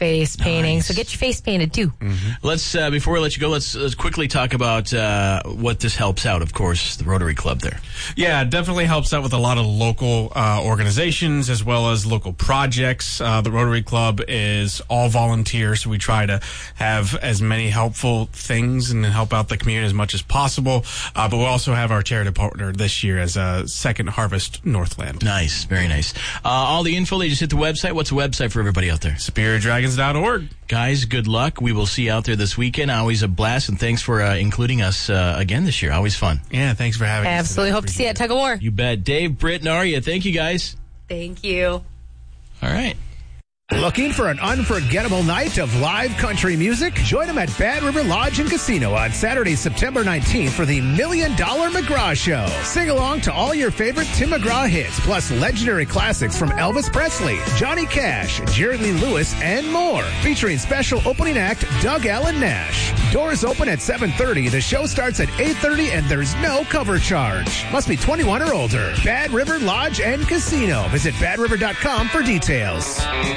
face painting. So get your face painted too. Let's before we let you go, let's quickly talk about what this helps out. Of course, the Rotary Club there. Yeah, it definitely helps out with a lot of local organizations as well as local projects. The Rotary Club is all volunteer, so we try to have as many helpful things and help out the community as much as possible. But we also have our charity partner this year as Second Harvest Northland. Nice, very nice. All the info, they just hit the website. What's the website for everybody out there? SuperiorDragons.org. Guys, good luck. We will see you out there this weekend. Always a blast, and thanks for including us again this year. Always fun. Yeah, thanks for having us. Absolutely. Hope to see you at Tug of War. You bet. Dave, Britt, and Arya, thank you guys. Thank you. All right. Looking for an unforgettable night of live country music? Join them at Bad River Lodge and Casino on Saturday, September 19th for the $1 Million McGraw Show. Sing along to all your favorite Tim McGraw hits, plus legendary classics from Elvis Presley, Johnny Cash, Jerry Lee Lewis, and more. Featuring special opening act Doug Allen Nash. Doors open at 7:30. The show starts at 8:30 and there's no cover charge. Must be 21 or older. Bad River Lodge and Casino. Visit badriver.com for details.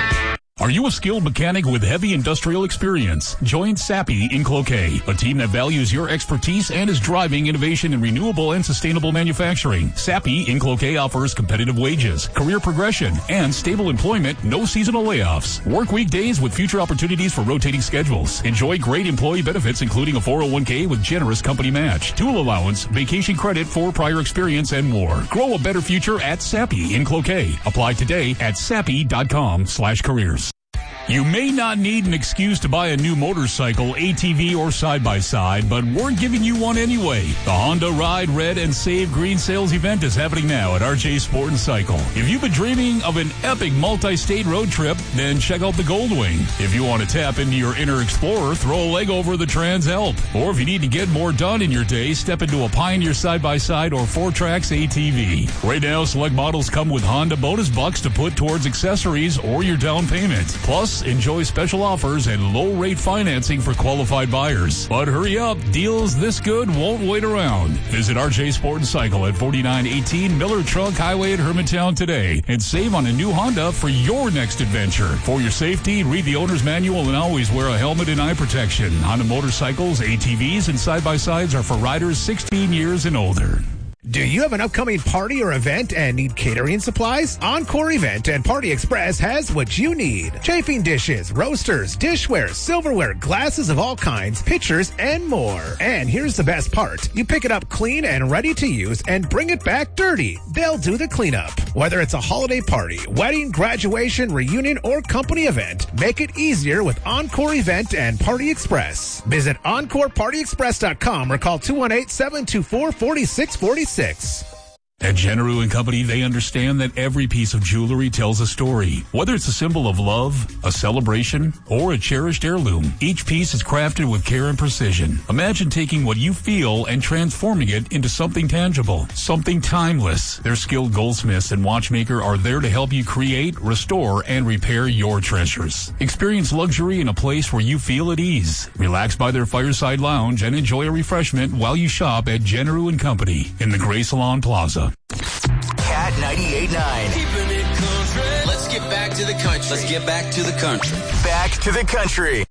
Are you a skilled mechanic with heavy industrial experience? Join Sappi in Cloquet, a team that values your expertise and is driving innovation in renewable and sustainable manufacturing. Sappi in Cloquet offers competitive wages, career progression, and stable employment, no seasonal layoffs. Work weekdays with future opportunities for rotating schedules. Enjoy great employee benefits, including a 401k with generous company match, tool allowance, vacation credit for prior experience, and more. Grow a better future at Sappi in Cloquet. Apply today at sappi.com/careers. You may not need an excuse to buy a new motorcycle, ATV, or side-by-side, but we're giving you one anyway. The Honda Ride Red and Save Green Sales event is happening now at RJ Sport and Cycle. If you've been dreaming of an epic multi-state road trip, then check out the Goldwing. If you want to tap into your inner explorer, throw a leg over the Trans Alp. Or if you need to get more done in your day, step into a Pioneer side-by-side or 4Trax ATV. Right now, select models come with Honda bonus bucks to put towards accessories or your down payment. Plus, enjoy special offers and low-rate financing for qualified buyers. But hurry up, deals this good won't wait around. Visit RJ Sport and Cycle at 4918 Miller Trunk Highway at Hermantown today and save on a new Honda for your next adventure. For your safety, read the owner's manual and always wear a helmet and eye protection. Honda motorcycles, ATVs, and side-by-sides are for riders 16 years and older. Do you have an upcoming party or event and need catering supplies? Encore Event and Party Express has what you need. Chafing dishes, roasters, dishware, silverware, glasses of all kinds, pitchers, and more. And here's the best part. You pick it up clean and ready to use and bring it back dirty. They'll do the cleanup. Whether it's a holiday party, wedding, graduation, reunion, or company event, make it easier with Encore Event and Party Express. Visit EncorePartyExpress.com or call 218-724-4646. At Generou & Company, they understand that every piece of jewelry tells a story. Whether it's a symbol of love, a celebration, or a cherished heirloom, each piece is crafted with care and precision. Imagine taking what you feel and transforming it into something tangible, something timeless. Their skilled goldsmiths and watchmaker are there to help you create, restore, and repair your treasures. Experience luxury in a place where you feel at ease. Relax by their fireside lounge and enjoy a refreshment while you shop at Generou & Company in the Gray Salon Plaza. Cat 98.9. Keeping it country. Let's get back to the country. Back to the country.